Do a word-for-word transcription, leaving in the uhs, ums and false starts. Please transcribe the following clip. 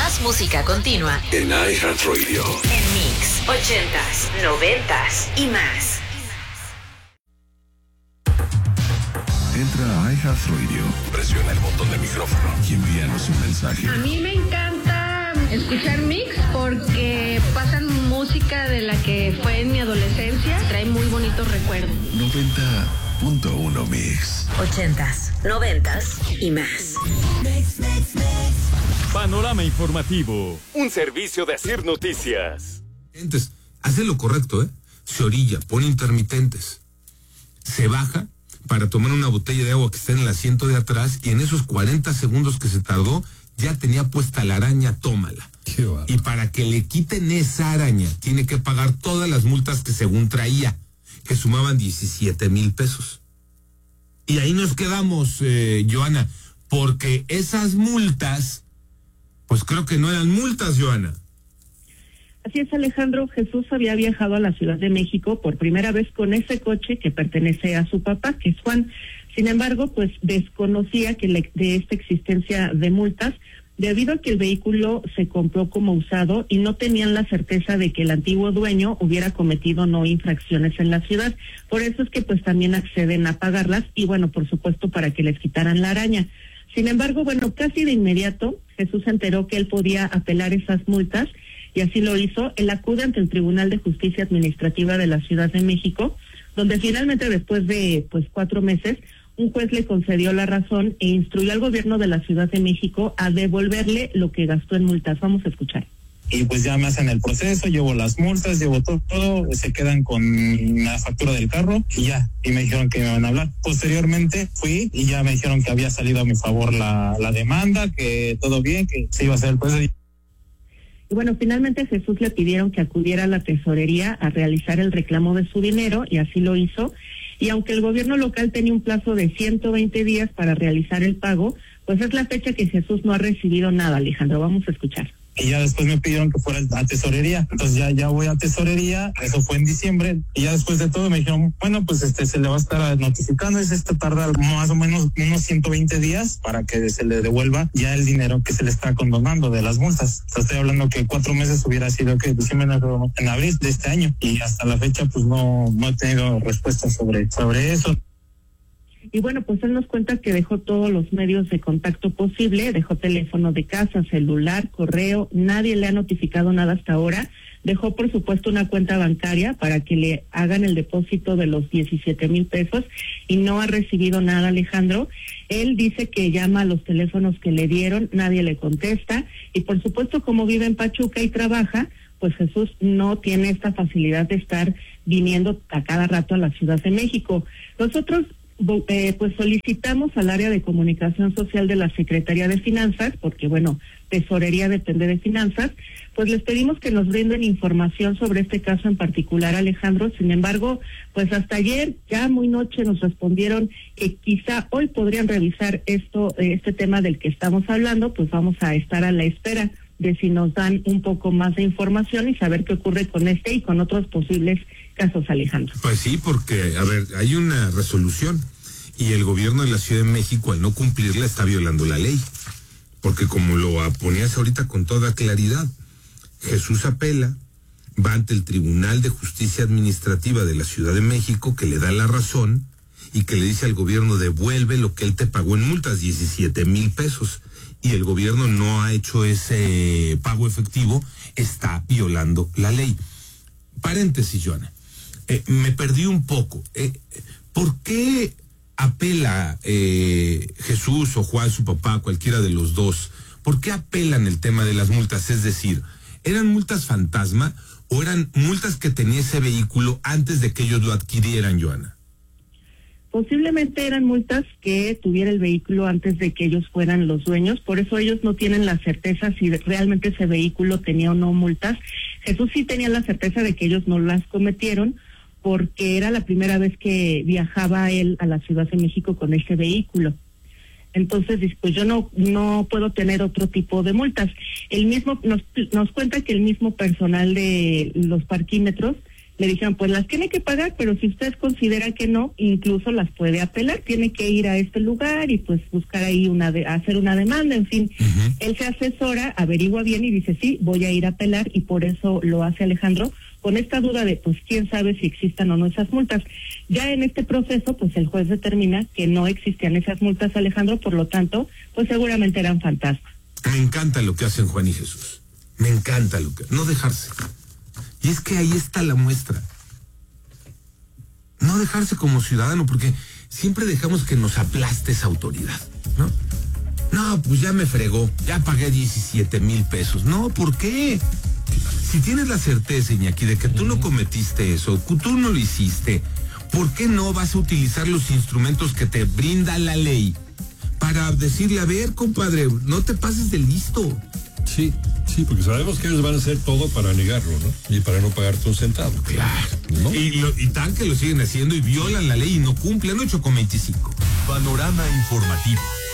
Más música continua en iHeartRadio. En Mix, ochentas, noventas y más. Entra a iHeartRadio, presiona el botón de micrófono y envíanos un mensaje. A mí me encanta escuchar Mix porque pasan música de la que fue en mi adolescencia. Trae muy bonitos recuerdos. noventa punto uno Mix. Ochentas, noventas y más. Mix, mix, mix. Panorama informativo, un servicio de Asir Noticias. Entonces, hace lo correcto, ¿eh? Se orilla, pone intermitentes. Se baja para tomar una botella de agua que está en el asiento de atrás y en esos cuarenta segundos que se tardó, ya tenía puesta la araña, tómala. Y para que le quiten esa araña, tiene que pagar todas las multas que según traía, que sumaban diecisiete mil pesos. Y ahí nos quedamos, eh, Joana, porque esas multas, pues creo que no eran multas, Joana. Así es, Alejandro. Jesús había viajado a la Ciudad de México por primera vez con ese coche que pertenece a su papá, que es Juan. Sin embargo, pues desconocía que le, de esta existencia de multas, debido a que el vehículo se compró como usado y no tenían la certeza de que el antiguo dueño hubiera cometido no infracciones en la ciudad. Por eso es que pues también acceden a pagarlas y bueno, por supuesto para que les quitaran la araña. Sin embargo, bueno, casi de inmediato Jesús se enteró que él podía apelar esas multas y así lo hizo. Él acude ante el Tribunal de Justicia Administrativa de la Ciudad de México, donde finalmente después de pues cuatro meses un juez le concedió la razón e instruyó al gobierno de la Ciudad de México a devolverle lo que gastó en multas. Vamos a escuchar. Y pues ya me hacen el proceso, llevo las multas, llevo todo, todo, se quedan con la factura del carro y ya, y me dijeron que me iban a hablar. Posteriormente fui y ya me dijeron que había salido a mi favor la, la demanda, que todo bien, que se iba a hacer el proceso. Y bueno, finalmente a Jesús le pidieron que acudiera a la tesorería a realizar el reclamo de su dinero y así lo hizo. Y aunque el gobierno local tenía un plazo de ciento veinte días para realizar el pago, pues es la fecha que Jesús no ha recibido nada, Alejandro. Vamos a escuchar. Y ya después me pidieron que fuera a tesorería, entonces ya ya voy a tesorería, eso fue en diciembre, y ya después de todo me dijeron, bueno, pues este se le va a estar notificando, es esto tarda más o menos unos ciento veinte días para que se le devuelva ya el dinero que se le está condonando de las multas. O sea, estoy hablando que cuatro meses hubiera sido que diciembre, en abril de este año, y hasta la fecha pues no, no he tenido respuesta sobre, sobre eso. Y bueno, pues él nos cuenta que dejó todos los medios de contacto posible, dejó teléfono de casa, celular, correo, nadie le ha notificado nada hasta ahora. Dejó, por supuesto, una cuenta bancaria para que le hagan el depósito de los diecisiete mil pesos y no ha recibido nada, Alejandro. Él dice que llama a los teléfonos que le dieron, nadie le contesta y, por supuesto, como vive en Pachuca y trabaja, pues Jesús no tiene esta facilidad de estar viniendo a cada rato a la Ciudad de México. Nosotros Eh, pues solicitamos al área de comunicación social de la Secretaría de Finanzas, porque bueno, tesorería depende de finanzas, pues les pedimos que nos brinden información sobre este caso en particular, Alejandro. Sin embargo, pues hasta ayer, ya muy noche, nos respondieron que quizá hoy podrían revisar esto, este tema del que estamos hablando. Pues vamos a estar a la espera de si nos dan un poco más de información y saber qué ocurre con este y con otros posibles casos, Alejandro. Pues sí, porque, a ver, hay una resolución y el gobierno de la Ciudad de México, al no cumplirla, está violando la ley. Porque como lo ponías ahorita con toda claridad, Jesús apela, va ante el Tribunal de Justicia Administrativa de la Ciudad de México, que le da la razón y que le dice al gobierno, devuelve lo que él te pagó en multas, diecisiete mil pesos. Y el gobierno no ha hecho ese pago efectivo, está violando la ley. Paréntesis, Joana. Eh, me perdí un poco. Eh, ¿Por qué apela eh, Jesús o Juan, su papá, cualquiera de los dos? ¿Por qué apelan el tema de las multas? Es decir, ¿eran multas fantasma o eran multas que tenía ese vehículo antes de que ellos lo adquirieran, Joana? Posiblemente eran multas que tuviera el vehículo antes de que ellos fueran los dueños, por eso ellos no tienen la certeza si realmente ese vehículo tenía o no multas. Jesús sí tenía la certeza de que ellos no las cometieron, porque era la primera vez que viajaba él a la Ciudad de México con ese vehículo. Entonces, pues yo no no puedo tener otro tipo de multas. El mismo nos nos cuenta que el mismo personal de los parquímetros le dijeron, pues las tiene que pagar, pero si usted considera que no, incluso las puede apelar, tiene que ir a este lugar y pues buscar ahí una, de, hacer una demanda, en fin. Uh-huh. Él se asesora, averigua bien y dice, sí, voy a ir a apelar, y por eso lo hace Alejandro, con esta duda de, pues, quién sabe si existan o no esas multas. Ya en este proceso, pues, el juez determina que no existían esas multas, Alejandro, por lo tanto, pues, seguramente eran fantasmas. Me encanta lo que hacen Juan y Jesús. Me encanta lo que... No dejarse. Y es que ahí está la muestra. No dejarse como ciudadano, porque siempre dejamos que nos aplaste esa autoridad, ¿no? No, pues ya me fregó, ya pagué diecisiete mil pesos. No, ¿por qué? Si tienes la certeza, Iñaki, de que tú no cometiste eso, que tú no lo hiciste, ¿por qué no vas a utilizar los instrumentos que te brinda la ley para decirle, a ver, compadre, no te pases de listo? Sí, sí, porque sabemos que ellos van a hacer todo para negarlo, ¿no? Y para no pagarte un centavo. Claro, ¿no? Y, lo, y tal que lo siguen haciendo y violan la ley y no cumplen, ocho con veinticinco. Panorama informativo.